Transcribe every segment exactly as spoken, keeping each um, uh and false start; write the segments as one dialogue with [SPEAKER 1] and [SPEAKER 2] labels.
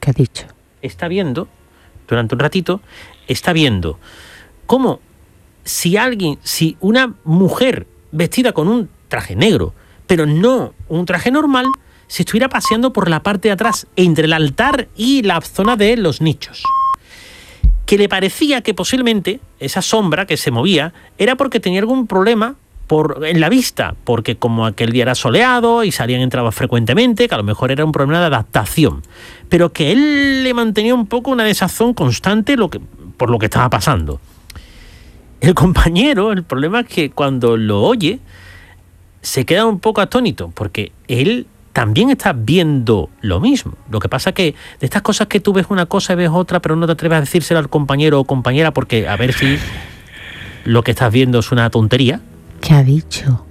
[SPEAKER 1] ¿Qué ha dicho?
[SPEAKER 2] Está viendo, durante un ratito, está viendo cómo si alguien, si una mujer vestida con un traje negro, pero no un traje normal, se estuviera paseando por la parte de atrás, entre el altar y la zona de los nichos. Que le parecía que posiblemente esa sombra que se movía era porque tenía algún problema por, en la vista, porque como aquel día era soleado y salían entradas frecuentemente, que a lo mejor era un problema de adaptación, pero que él le mantenía un poco una desazón constante lo que, por lo que estaba pasando. El compañero, el problema es que cuando lo oye, se queda un poco atónito, porque él también está viendo lo mismo. Lo que pasa que de estas cosas que tú ves una cosa y ves otra, pero no te atreves a decírselo al compañero o compañera porque a ver si lo que estás viendo es una tontería.
[SPEAKER 1] ¿Qué ha dicho?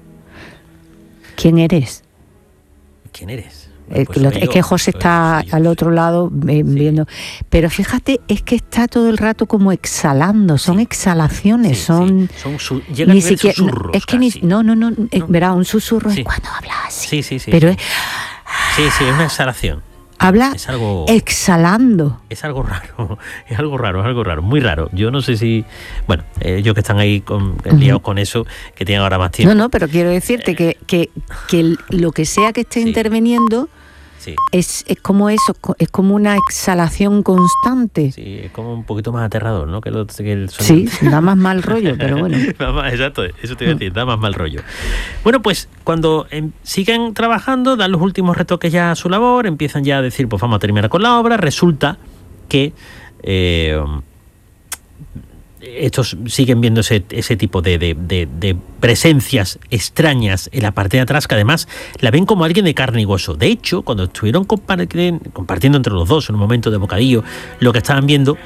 [SPEAKER 1] ¿Quién eres?
[SPEAKER 2] ¿Quién eres?
[SPEAKER 1] Eh,
[SPEAKER 2] Pues
[SPEAKER 1] lo,
[SPEAKER 2] soy
[SPEAKER 1] es
[SPEAKER 2] yo,
[SPEAKER 1] que José
[SPEAKER 2] soy-
[SPEAKER 1] está
[SPEAKER 2] soy yo,
[SPEAKER 1] al
[SPEAKER 2] soy
[SPEAKER 1] otro
[SPEAKER 2] yo.
[SPEAKER 1] lado eh,
[SPEAKER 2] Sí.
[SPEAKER 1] viendo. Pero fíjate, es que está todo el rato como exhalando. Son
[SPEAKER 2] Sí.
[SPEAKER 1] exhalaciones,
[SPEAKER 2] Sí,
[SPEAKER 1] son...
[SPEAKER 2] sí. Son su, llegan
[SPEAKER 1] Ni
[SPEAKER 2] a nivel
[SPEAKER 1] siquiera...
[SPEAKER 2] susurros
[SPEAKER 1] Es que ni...
[SPEAKER 2] casi.
[SPEAKER 1] No, no, no. eh,
[SPEAKER 2] ¿No?
[SPEAKER 1] Verá, un susurro
[SPEAKER 2] Sí.
[SPEAKER 1] es cuando habla así.
[SPEAKER 2] Sí, sí, sí.
[SPEAKER 1] Pero
[SPEAKER 2] sí.
[SPEAKER 1] es-
[SPEAKER 2] Sí, sí, es una exhalación.
[SPEAKER 1] habla
[SPEAKER 2] Es algo...
[SPEAKER 1] exhalando.
[SPEAKER 2] Es algo raro, es algo raro, es algo raro, muy raro. Yo no sé si... Bueno, eh, ellos que están ahí con, liados con eso, que tienen ahora más tiempo.
[SPEAKER 1] No, no, pero quiero decirte que, que, que el- lo que sea que esté
[SPEAKER 2] Sí.
[SPEAKER 1] interviniendo
[SPEAKER 2] Sí,
[SPEAKER 1] es, es como eso, co- es como una exhalación constante.
[SPEAKER 2] sí, es como un poquito más aterrador, ¿no? Que, lo, que el
[SPEAKER 1] Sí,
[SPEAKER 2] sonido.
[SPEAKER 1] da más mal rollo, pero bueno.
[SPEAKER 2] Da más- exacto, eso te iba a decir, da más mal rollo. Bueno, pues cuando em, siguen trabajando, dan los últimos retoques ya a su labor, empiezan ya a decir, pues vamos a terminar con la obra, resulta que eh, estos siguen viendo ese, ese tipo de, de, de, de presencias extrañas en la parte de atrás, que además la ven como alguien de carne y hueso. De hecho, cuando estuvieron compartiendo, compartiendo entre los dos en un momento de bocadillo lo que estaban viendo,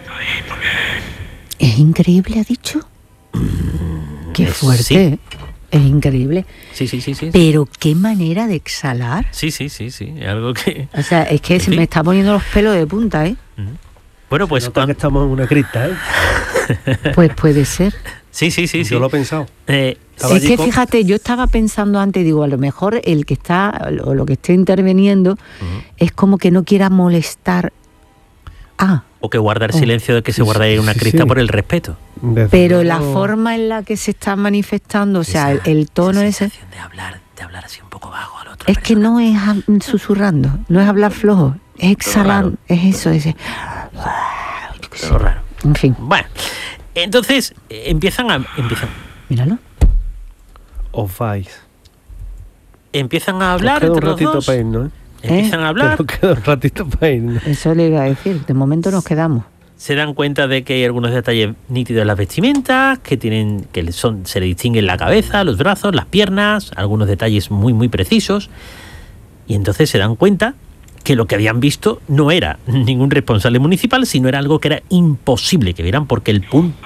[SPEAKER 1] Es increíble, ha dicho. Qué
[SPEAKER 2] Eh,
[SPEAKER 1] fuerte.
[SPEAKER 2] sí.
[SPEAKER 1] Es increíble.
[SPEAKER 2] sí, sí, sí, sí.
[SPEAKER 1] Pero qué manera de exhalar.
[SPEAKER 2] Sí, sí, sí, sí, es algo que...
[SPEAKER 1] O sea, es que
[SPEAKER 2] En
[SPEAKER 1] se
[SPEAKER 2] fin.
[SPEAKER 1] me está poniendo los pelos de punta, ¿eh?
[SPEAKER 2] Bueno, pues...
[SPEAKER 3] Se nota
[SPEAKER 2] cuan-
[SPEAKER 3] que estamos en una cripta, ¿eh?
[SPEAKER 1] Pues puede ser.
[SPEAKER 2] Sí, sí, sí, sí.
[SPEAKER 3] Yo lo he pensado.
[SPEAKER 2] Eh,
[SPEAKER 3] Estaba
[SPEAKER 1] Es
[SPEAKER 3] allí
[SPEAKER 1] que
[SPEAKER 3] con-
[SPEAKER 1] fíjate, yo estaba pensando antes, digo, a lo mejor el que está, o lo que esté interviniendo, es como que no quiera molestar. Ah,
[SPEAKER 2] o que guarda el
[SPEAKER 1] Oh.
[SPEAKER 2] silencio de que se
[SPEAKER 3] Sí,
[SPEAKER 2] guarda ahí una
[SPEAKER 3] sí,
[SPEAKER 2] crista
[SPEAKER 3] sí.
[SPEAKER 2] por el respeto.
[SPEAKER 3] Desde
[SPEAKER 1] pero la
[SPEAKER 3] luego-
[SPEAKER 1] forma en la que se está manifestando, o sea, el,
[SPEAKER 2] Esa-
[SPEAKER 1] el tono
[SPEAKER 2] esa
[SPEAKER 1] ese,
[SPEAKER 2] sensación de hablar, de hablar así un poco bajo al otro.
[SPEAKER 1] es que no es ha- susurrando, no es hablar flojo, es exhalar,
[SPEAKER 2] raro.
[SPEAKER 1] es eso, ese.
[SPEAKER 2] Pero raro.
[SPEAKER 1] En fin,
[SPEAKER 2] Bueno, entonces eh, empiezan a empiezan,
[SPEAKER 1] míralo.
[SPEAKER 3] Os vais.
[SPEAKER 2] empiezan a
[SPEAKER 3] Os
[SPEAKER 2] hablar
[SPEAKER 3] queda un
[SPEAKER 2] entre los
[SPEAKER 3] ratito
[SPEAKER 2] dos.
[SPEAKER 3] para irnos, ¿eh?
[SPEAKER 2] Empiezan a hablar,
[SPEAKER 3] Que nos queda un ratito para irnos.
[SPEAKER 1] Eso le iba a decir, de momento nos quedamos.
[SPEAKER 2] se dan cuenta de que hay algunos detalles nítidos en las vestimentas, que tienen que son se le distinguen la cabeza, los brazos, las piernas, algunos detalles muy muy precisos. Y entonces se dan cuenta que lo que habían visto no era ningún responsable municipal, sino era algo que era imposible que vieran, porque el punto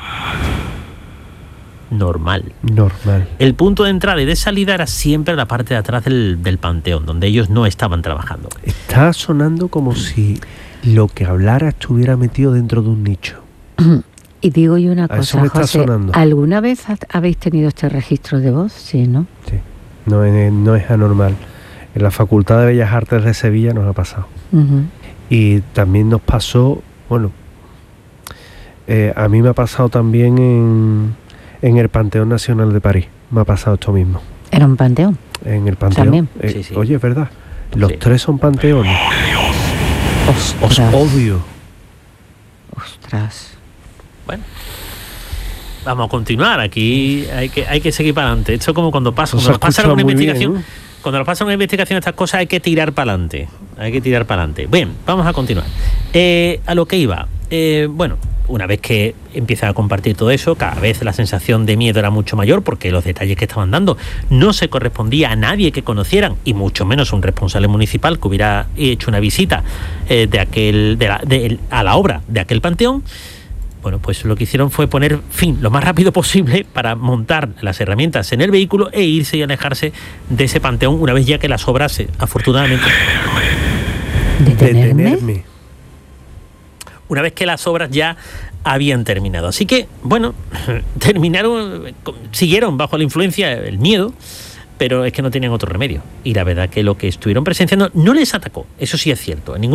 [SPEAKER 2] normal.
[SPEAKER 3] Normal.
[SPEAKER 2] El punto de entrada y de salida era siempre la parte de atrás del, del panteón, donde ellos no estaban trabajando.
[SPEAKER 3] Está sonando como si lo que hablara estuviera metido dentro de un nicho.
[SPEAKER 1] Y digo yo una
[SPEAKER 3] A eso
[SPEAKER 1] cosa,
[SPEAKER 3] me está
[SPEAKER 1] José,
[SPEAKER 3] sonando.
[SPEAKER 1] ¿alguna vez ha- habéis tenido este registro de voz? Sí, ¿no?
[SPEAKER 3] Sí. No es, no es anormal. En la Facultad de Bellas Artes de Sevilla nos ha pasado.
[SPEAKER 1] Ujú.
[SPEAKER 3] Y también nos pasó, bueno, eh, a mí me ha pasado también en, en el Panteón Nacional de París. Me ha pasado esto mismo.
[SPEAKER 1] Era un panteón.
[SPEAKER 3] En el Panteón.
[SPEAKER 1] También.
[SPEAKER 3] Eh,
[SPEAKER 2] Sí, sí.
[SPEAKER 3] Oye, es verdad. Los
[SPEAKER 2] Sí.
[SPEAKER 3] tres son panteones. Os
[SPEAKER 1] Ostras.
[SPEAKER 3] odio.
[SPEAKER 1] Ostras.
[SPEAKER 2] Bueno, vamos a continuar. Aquí hay que, hay que seguir para adelante. Esto es como cuando pasa,
[SPEAKER 3] Eso
[SPEAKER 2] cuando
[SPEAKER 3] se
[SPEAKER 2] nos pasa
[SPEAKER 3] escucha
[SPEAKER 2] alguna
[SPEAKER 3] muy bien,
[SPEAKER 2] investigación.
[SPEAKER 3] ¿no?
[SPEAKER 2] Cuando nos pasa una investigación estas cosas hay que tirar para adelante. Hay que tirar para adelante. Bien, vamos a continuar. Eh, a lo que iba. Eh, bueno, una vez que empieza a compartir todo eso, cada vez la sensación de miedo era mucho mayor, porque los detalles que estaban dando no se correspondía a nadie que conocieran, y mucho menos a un responsable municipal que hubiera hecho una visita eh, de aquel, de la, de, a la obra de aquel panteón. Bueno, pues lo que hicieron fue poner fin lo más rápido posible para montar las herramientas en el vehículo e irse y alejarse de ese panteón una vez ya que las obras, eh, afortunadamente,
[SPEAKER 1] ¿Detenerme?
[SPEAKER 3] Detenerme.
[SPEAKER 2] una vez que las obras ya habían terminado. Así que, bueno, terminaron, siguieron bajo la influencia del miedo, pero es que no tenían otro remedio. Y la verdad que lo que estuvieron presenciando no les atacó, eso sí es cierto. En ningún